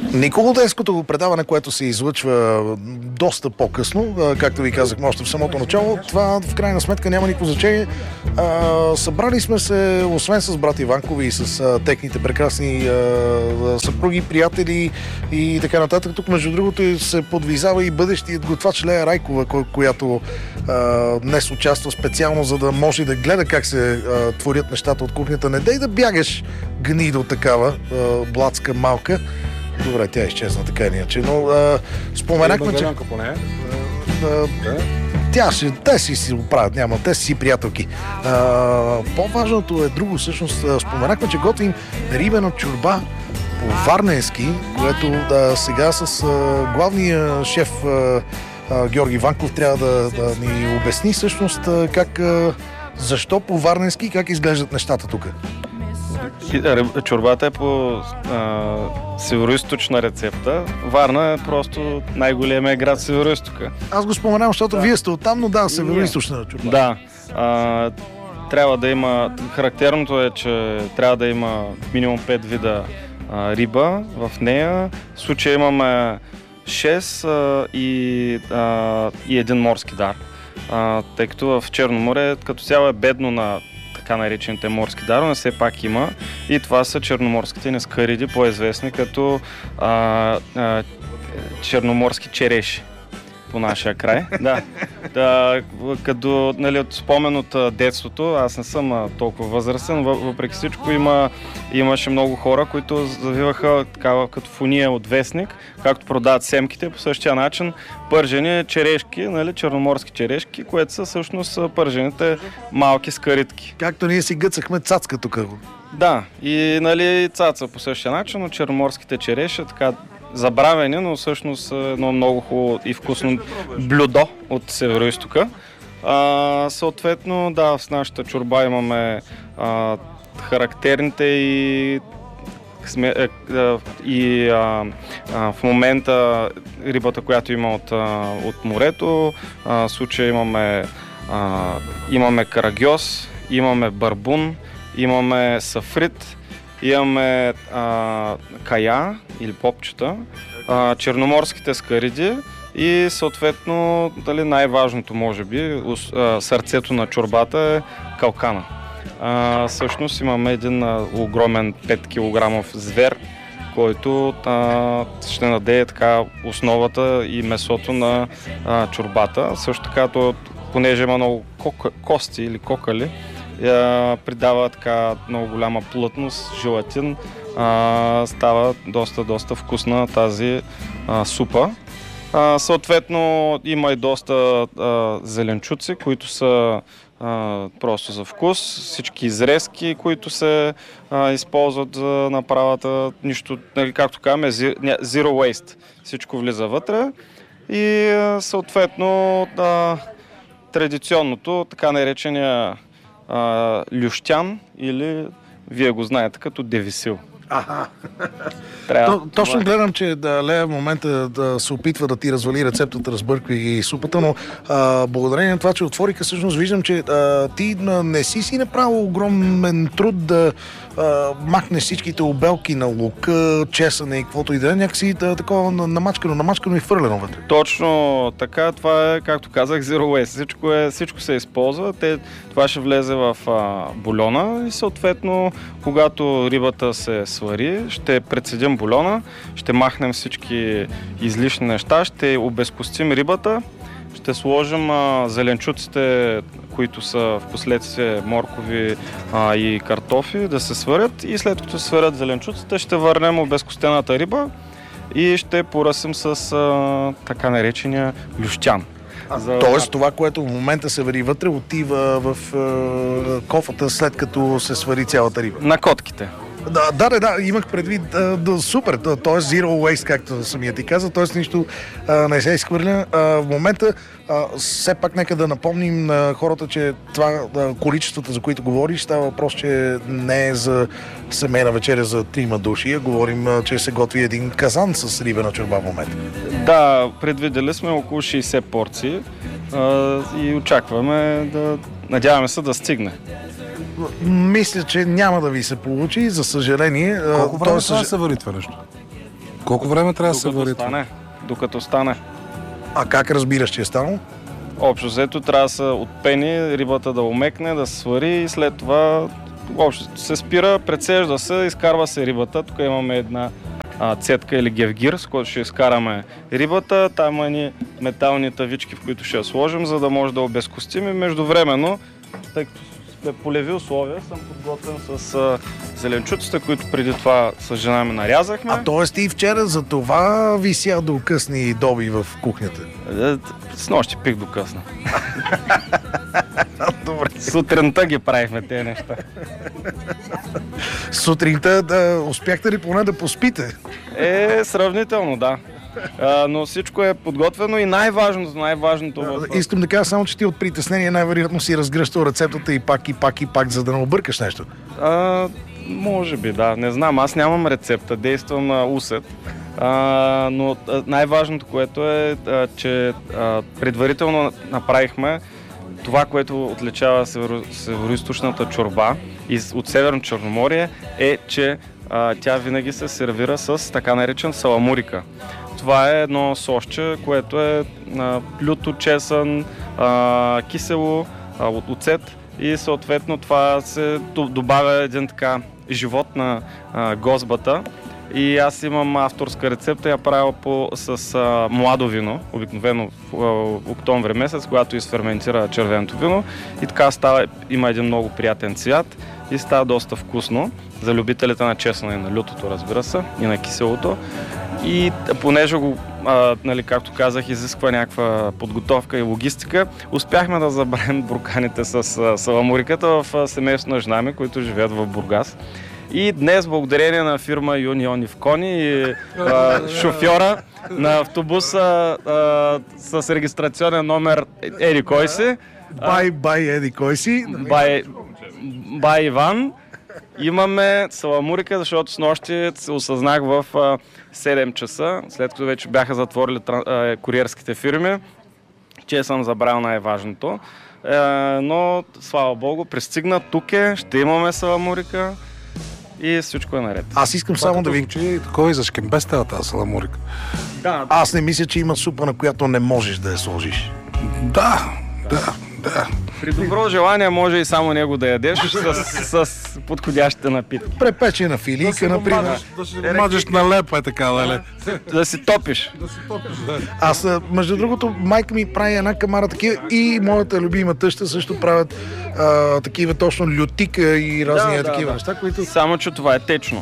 Николоденското предаване, което се излъчва доста по-късно, както ви казахме още в самото начало, това в крайна сметка няма никакво значение. Събрали сме се, освен с брат Иванкови и с техните прекрасни съпруги, приятели и така нататък. Тук, между другото, се подвизава и бъдещият готвач Лея Райкова, която днес участва специално, за да може да гледа как се творят нещата от кухнята. Не дей да бягаш, гнидо такава, блатска малка. Добре, тя изчезна така иначе, но споменахме, че... Те си оправят, няма, те си приятелки. По-важното е друго, всъщност, споменахме, че готвим рибена чорба по-варненски, което сега с главния шеф Георги Ванков трябва да ни обясни всъщност защо по-варненски и как изглеждат нещата тук. Чорбата е по североизточна рецепта. Варна е просто най-големия град в Североизтока. Аз го споменавам, защото вие сте оттам, но североизточна чорба. Да. Трябва да има... Характерното е, че трябва да има минимум 5 вида риба в нея. В случая имаме 6 и един морски дар. Тъй като в Черно море като цяло е бедно на така наречените морски дарове, все пак има. И това са черноморските нескариди, по-известни като черноморски череши по нашия край. Като от спомен от детството, аз не съм толкова възрастен, въпреки всичко имаше много хора, които завиваха такава като фуния от вестник, както продават семките, по същия начин пържени черешки, черноморски черешки, което са всъщност пържените малки скаритки. Както ние си гъцахме цацка тук. Да, и цаца по същия начин, но черноморските череши така забравени, но всъщност едно много хубаво и вкусно блюдо от Североизтока. Съответно, в нашата чорба имаме характерните в момента рибата, която има от морето. В случая имаме карагьоз, имаме барбун, имаме сафрит, имаме кая или попчета, черноморските скариди и съответно най-важното може би, сърцето на чорбата е калкана. Всъщност имаме един огромен 5 кг звер, който ще надее така основата и месото на чорбата. Също така, понеже има много кости или кокали, придава така много голяма плътност, желатин, става доста вкусна тази супа. Съответно има и доста зеленчуци, които са просто за вкус, всички изрезки, които се използват за направата, нищо, както казваме, zero waste, всичко влиза вътре и съответно традиционното, така наречения лющян или вие го знаете като девисил. Точно гледам, че Лея в момента се опитва да ти развали рецептата, разбърква и супата, но благодарение на това, че отвориха, всъщност виждам, че ти не си направил огромен труд да махнеш всичките обелки на лука, чесъне и каквото и да е, някакси такова намачкано и хвърлено вътре. Точно така, това е, както казах, zero waste. Всичко се използва, това ще влезе в бульона и съответно, когато рибата се свари, ще прецедим бульона, ще махнем всички излишни неща, ще обезкостим рибата, ще сложим зеленчуците, които са в последствие моркови и картофи, да се сварят и след като се сварят зеленчуците, ще върнем обезкостената риба и ще поръсим с така наречения лющян. Тоест това, което в момента се вари вътре, отива в кофата след като се свари цялата риба. На котките. Да, имах предвид супер, т.е. zero waste, както самия ти каза, т.е. нищо не се изхвърля. В момента все пак нека да напомним на хората, че това количествата, за които говориш, става въпрос, че не е за семейна вечеря за 3 души, а говорим, че се готви един казан с рибена чорба в момента. Да, предвидели сме около 60 порции и очакваме надяваме се да стигне. Мисля, че няма да ви се получи, за съжаление. Колко време трябва да се вари това нещо? Колко време трябва да се вари това? Докато стане. А как разбираш, че е станало? Общо взето трябва да се отпени, рибата да омекне, да се свари и след това общо се спира, прецежда се, изкарва се рибата. Тук имаме една цетка или гевгир, с който ще изкараме рибата. Там има ни метални тавички, в които ще я сложим, за да може да обезкостим. И междувременно, тъй като сме полеви условия, съм подготвен с зеленчуците, които преди това с жена ми нарязахме. А т.е. и вчера за това вися до късни доби в кухнята? С нощи пих до късно. Добре. Сутринта ги правихме тези неща. Сутринта успяхте ли поне да поспите? Сравнително, да. Но всичко е подготвено и най-важното... Искам да кажа само, че ти от притеснение най-вероятно си разгръщал рецептата и пак, за да не объркаш нещо. Може би, да. Не знам, аз нямам рецепта, действам на усет. Но най-важното, което е, че предварително направихме това, което отличава североизточната чорба от Северно Черноморие, е, че тя винаги се сервира с така наречен саламурика. Това е едно сосче, което е люто, чесън, кисело, оцет и съответно това се добавя един така живот на гозбата. И аз имам авторска рецепта, я правя с младо вино, обикновено в октомври месец, когато изферментира червеното вино. И така става, има един много приятен цвят и става доста вкусно за любителите на чесъна и на лютото, разбира се, и на киселото. И понеже го, нали, както казах, изисква някаква подготовка и логистика, успяхме да забравим бурканите с саламуриката в семейството на жена ми, които живеят в Бургас. И днес, благодарение на фирма Юнион Ивкони и шофьора на автобуса с регистрационен номер Еди кой си. Бай Еди кой си. Бай Иван. Имаме саламурика, защото снощи се осъзнах в 7 часа, след като вече бяха затворили куриерските фирми, че съм забрал най-важното. Но, слава Богу, пристигна, тук ще имаме саламурика и всичко е наред. Аз искам само да ви... Кой за шкембе става тази саламурика? Да. Аз не мисля, че има супа, на която не можеш да я сложиш. Да. При добро желание може и само него да ядеш с подходящите напитки. Препечена филийка, например. Да си мажеш на лепа е така, нали? Да си топиш. Да. Аз, между другото, майка ми прави една камара такива и моята любима тъща също правят такива точно лютика и разни такива неща, които... Само, че това е течно.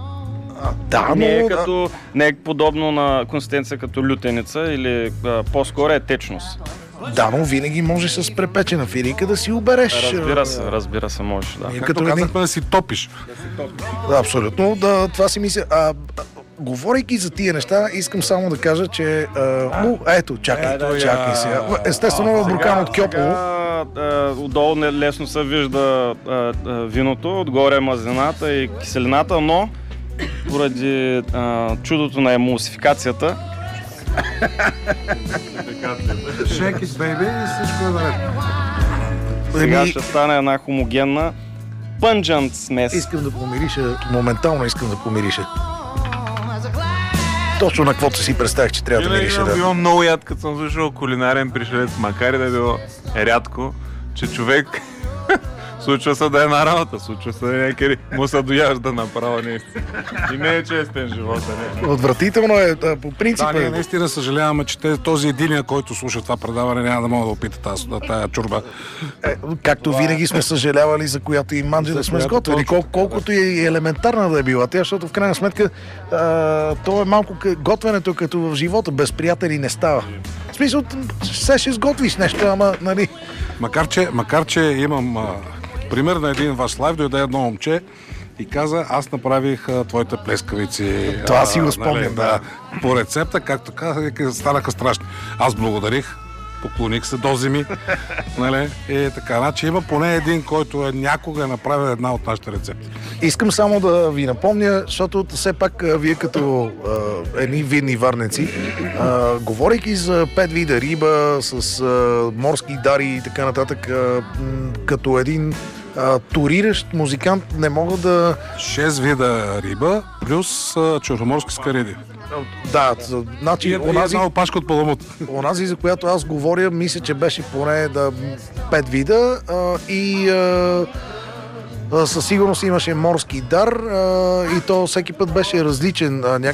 Да, но... Не е подобно на консистенция като лютеница или по-скоро е течност. Да, но винаги може с препечена филийка да си обереш. Разбира се, можеш, да. Както казахме, да си топиш. Да, абсолютно. Да, това си мисля. Говорейки за тия неща, искам само да кажа, че... ето, чакай сега. Естествено, в буркан от Кьопово. Отдолу лесно се вижда виното, отгоре мазнената и киселината, но поради чудото на емулсификацията, Shake it, baby, и всичко е наред. Сега ще стане една хомогенна пънджант смес. Искам да помириша, моментално искам да помириша. Точно на каквото си представях, че трябва да мириша. Винаги било много яд, като съм слушал кулинарен пришелец, макар и да е било рядко, че човек случва се да е на работа, случва се да е някъде, му се дояжда направо наистина. И не е честен живота, не. Отвратително е, по принцип. Да, ние наистина съжаляваме, че този единия, който слуша това предаване, няма да мога да опита тая чорба. Както винаги сме съжалявали за която и манджа да сме сготвили, колкото и елементарна да е била тя, защото в крайна сметка то е малко готвенето като в живота, без приятели не става. В смисъл, все ще сготвиш нещо, ама, нали... Макар че имам пример на един ваш лайв, дойде едно момче и каза, аз направих твоите плескавици. Това си го спомням, да. По рецепта, както казах, станаха страшни. Аз благодарих, поклоних се до земи, нали? И така, значи има поне един, който някога е направил една от нашите рецепти. Искам само да ви напомня, защото все пак вие като едни видни варнеци, говорейки за 5 вида риба, с морски дари и така нататък, като един туриращ музикант не мога да... 6 вида риба, плюс черноморски скариди. Да, И значи една опашка от паламут. онази, за която аз говоря, мисля, че беше поне 5 вида и със сигурност имаше морски дар и то всеки път беше различен.